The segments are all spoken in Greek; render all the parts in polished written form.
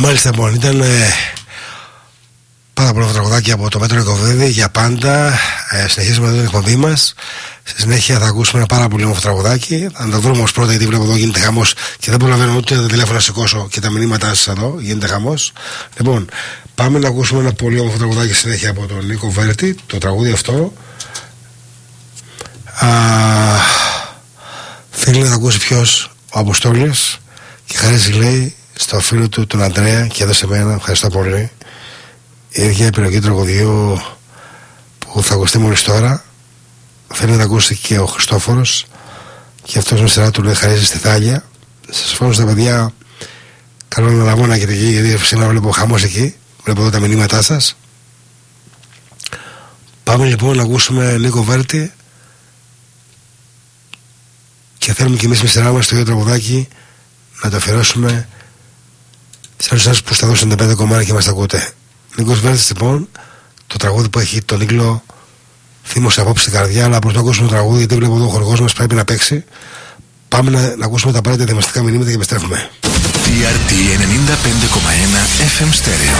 Μάλιστα, λοιπόν, ήταν πάρα πολλά τραγουδάκια από το Μέτρο Νικοβίδη για πάντα. Συνεχίζουμε εδώ την εκπομπή μας. Στη συνέχεια θα ακούσουμε ένα πάρα πολύ όμορφο τραγουδάκι. Θα το βρούμε όμως πρώτα, γιατί βλέπω εδώ γίνεται χαμός και δεν προλαβαίνω ούτε τα τηλέφωνα να σηκώσω και τα μηνύματά σας εδώ. Γίνεται χαμός. Λοιπόν, πάμε να ακούσουμε ένα πολύ όμορφο τραγουδάκι συνέχεια από τον Νίκο Βέρτη. Το τραγούδι αυτό θέλει να το ακούσει ποιος? Ο Αποστόλης, και χαρίζει, λέει, στο φίλο του τον Αντρέα και εδώ σε μένα. Ευχαριστώ πολύ. Η ίδια επιλογή τραγουδιού που θα ακουστεί μόλις τώρα. Θέλει να τα ακούσει και ο Χριστόφορος, και αυτός με σειρά του λέει χαρίζει στη Θάλια. Σας φώνω στα παιδιά, καλό να λαμβάνω και εκεί, γιατί σήμερα βλέπω χαμός εκεί. Βλέπω εδώ τα μηνύματά σας. Πάμε λοιπόν να ακούσουμε Νίκο Βέρτη, και θέλουμε και εμείς με σειρά μας το ίδιο τραγουδάκι να το αφιερώσουμε σε όλους εσάς που στα δώσουν 5 κομμάτια και μας τα ακούτε. Νίκος Βέρτης, λοιπόν, το τραγούδι που έχει τον Νίκλο θύμωσε απόψε στην καρδιά, αλλά προς να ακούσουμε το τραγούδι, γιατί βλέπω εδώ ο χορηγός μας πρέπει να παίξει. Πάμε να ακούσουμε τα απαραίτητα δημαστικά μηνύματα και επιστρέφουμε. TRT 95,1 FM Stereo.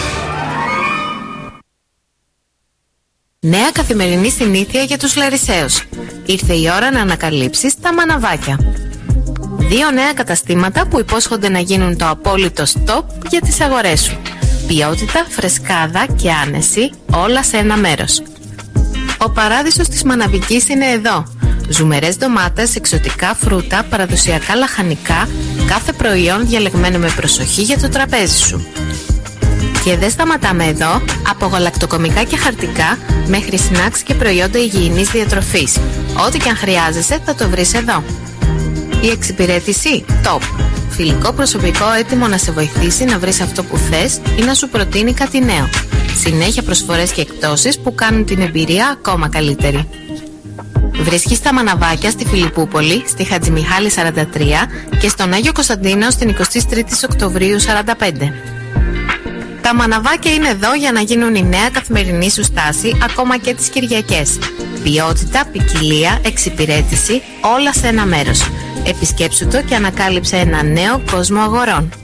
Νέα καθημερινή συνήθεια για τους Λαρισαίους. Ήρθε η ώρα να ανακαλύψεις τα μαναβάκια. 2 νέα καταστήματα που υπόσχονται να γίνουν το απόλυτο stop για τις αγορές σου. Ποιότητα, φρεσκάδα και άνεση, όλα σε ένα μέρος. Ο παράδεισος της μαναβικής είναι εδώ. Ζουμερές ντομάτες, εξωτικά φρούτα, παραδοσιακά λαχανικά, κάθε προϊόν διαλεγμένο με προσοχή για το τραπέζι σου. Και δεν σταματάμε εδώ, από γαλακτοκομικά και χαρτικά μέχρι σνακς και προϊόντα υγιεινής διατροφής. Ό,τι και αν χρειάζεσαι θα το βρεις εδώ. Η εξυπηρέτηση top. Φιλικό προσωπικό έτοιμο να σε βοηθήσει να βρεις αυτό που θες ή να σου προτείνει κάτι νέο. Συνέχεια προσφορές και εκπτώσεις που κάνουν την εμπειρία ακόμα καλύτερη. Βρίσκεις τα μαναβάκια στη Φιλιππούπολη, στη Χατζημιχάλη 43 και στον Άγιο Κωνσταντίνο στην 23η Οκτωβρίου 45. Τα μαναβάκια είναι εδώ για να γίνουν η νέα καθημερινή σου στάση, ακόμα και τις Κυριακές. Ποιότητα, ποικιλία, εξυπηρέτηση, όλα σε ένα μέρος. Επισκέψου το και ανακάλυψε ένα νέο κόσμο αγορών.